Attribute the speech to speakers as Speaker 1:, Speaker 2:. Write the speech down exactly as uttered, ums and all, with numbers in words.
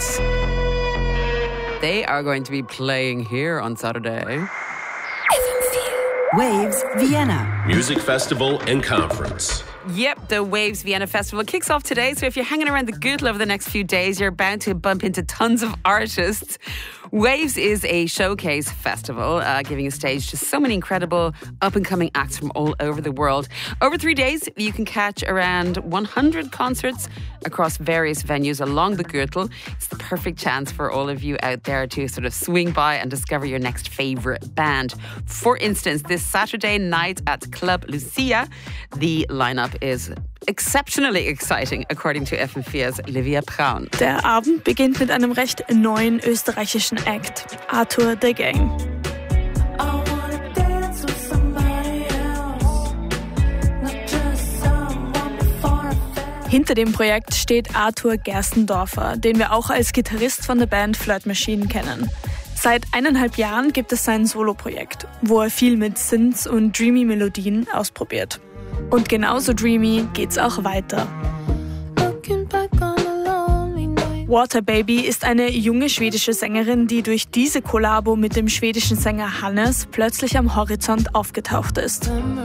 Speaker 1: Waves.
Speaker 2: They are going to be playing here on Saturday.
Speaker 1: Waves Vienna.
Speaker 3: Music Festival and Conference.
Speaker 2: Yep, the Waves Vienna Festival kicks off today. So if you're hanging around the Gürtel over the next few days, you're bound to bump into tons of artists. Waves is a showcase festival, uh, giving a stage to so many incredible up-and-coming acts from all over the world. Over three days, you can catch around one hundred concerts across various venues along the Gürtel. It's the perfect chance for all of you out there to sort of swing by and discover your next favourite band. For instance, this Saturday night at Club Lucia, the lineup is exceptionally exciting, according to F M vier's Livia Braun.
Speaker 4: Der Abend beginnt mit einem recht neuen österreichischen Act, Arthur the Gang. Hinter dem Projekt steht Arthur Gerstendorfer, den wir auch als Gitarrist von der Band Flirt Machine kennen. Seit eineinhalb Jahren gibt es sein Soloprojekt, wo er viel mit Synths und dreamy Melodien ausprobiert. Und genauso dreamy geht's auch weiter. Water Baby ist eine junge schwedische Sängerin, die durch diese Kollabo mit dem schwedischen Sänger Hannes plötzlich am Horizont aufgetaucht ist.